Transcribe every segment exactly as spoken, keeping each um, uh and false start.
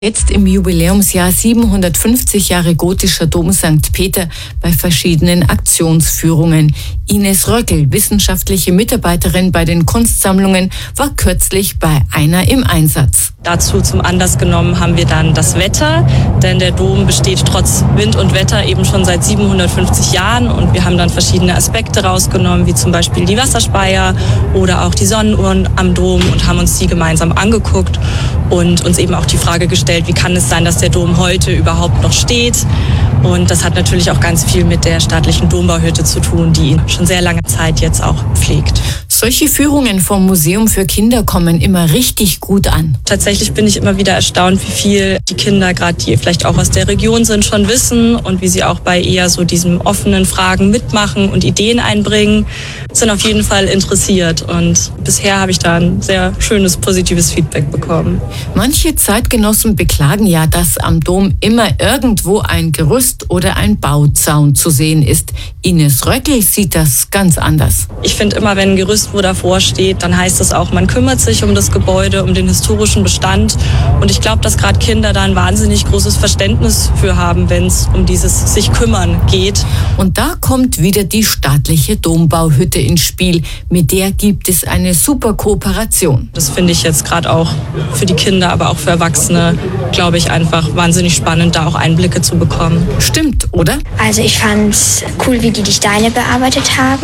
Jetzt im Jubiläumsjahr siebenhundertfünfzig Jahre gotischer Dom Sankt Peter bei verschiedenen Aktionsführungen. Ines Röckel, wissenschaftliche Mitarbeiterin bei den Kunstsammlungen, war kürzlich bei einer im Einsatz. Dazu zum Anlass genommen haben wir dann das Wetter, denn der Dom besteht trotz Wind und Wetter eben schon seit siebenhundertfünfzig Jahren und wir haben dann verschiedene Aspekte rausgenommen, wie zum Beispiel die Wasserspeier oder auch die Sonnenuhren am Dom und haben uns die gemeinsam angeguckt und uns eben auch die Frage gestellt, wie kann es sein, dass der Dom heute überhaupt noch steht? Und das hat natürlich auch ganz viel mit der staatlichen Dombauhütte zu tun, die ihn schon sehr lange Zeit jetzt auch pflegt. Solche Führungen vom Museum für Kinder kommen immer richtig gut an. Tatsächlich bin ich immer wieder erstaunt, wie viel die Kinder, gerade die vielleicht auch aus der Region sind, schon wissen und wie sie auch bei eher so diesen offenen Fragen mitmachen und Ideen einbringen, sind auf jeden Fall interessiert. Und bisher habe ich da ein sehr schönes, positives Feedback bekommen. Manche Zeitgenossen beklagen ja, dass am Dom immer irgendwo ein Gerüst oder ein Bauzaun zu sehen ist. Ines Röckel sieht das ganz anders. Ich finde immer, wenn ein Gerüst wo davor steht, dann heißt es auch, man kümmert sich um das Gebäude, um den historischen Bestand. Und ich glaube, dass gerade Kinder da ein wahnsinnig großes Verständnis für haben, wenn es um dieses sich kümmern geht. Und da kommt wieder die staatliche Dombauhütte ins Spiel. Mit der gibt es eine super Kooperation. Das finde ich jetzt gerade auch für die Kinder, aber auch für Erwachsene, glaube ich, einfach wahnsinnig spannend, da auch Einblicke zu bekommen. Stimmt, oder? Also ich fand es cool, wie die die Steine bearbeitet haben.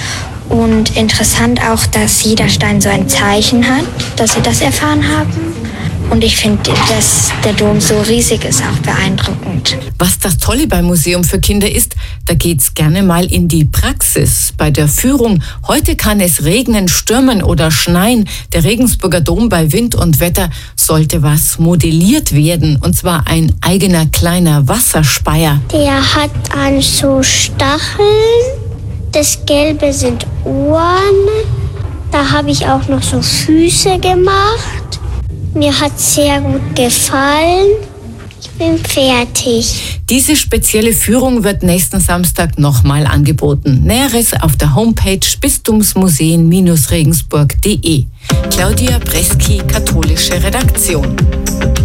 Und interessant auch, dass jeder Stein so ein Zeichen hat, dass sie das erfahren haben. Und ich finde, dass der Dom so riesig ist, auch beeindruckend. Was das Tolle beim Museum für Kinder ist, da geht's gerne mal in die Praxis. Bei der Führung, heute kann es regnen, stürmen oder schneien. Der Regensburger Dom bei Wind und Wetter sollte was modelliert werden. Und zwar ein eigener kleiner Wasserspeier. Der hat an so Stacheln. Das Gelbe sind Ohren. Da habe ich auch noch so Füße gemacht. Mir hat sehr gut gefallen. Ich bin fertig. Diese spezielle Führung wird nächsten Samstag nochmal angeboten. Näheres auf der Homepage bistumsmuseen Regensburg punkt de. Claudia Breski, katholische Redaktion.